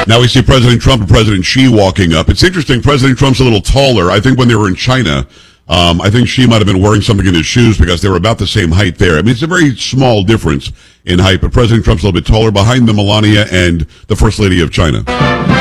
Now we see President Trump and President Xi walking up. It's interesting. President Trump's a little taller. I think when they were in China, I think Xi might have been wearing something in his shoes because they were about the same height there. I mean, it's a very small difference in height, but President Trump's a little bit taller. Behind them, Melania and the First Lady of China.